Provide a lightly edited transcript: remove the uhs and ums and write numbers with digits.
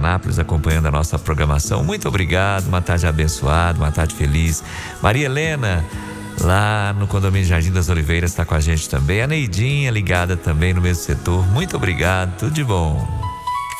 Anápolis, acompanhando a nossa programação. Muito obrigado, uma tarde abençoada, uma tarde feliz. Maria Helena, lá no condomínio Jardim das Oliveiras, está com a gente também. A Neidinha, ligada também no mesmo setor. Muito obrigado, tudo de bom.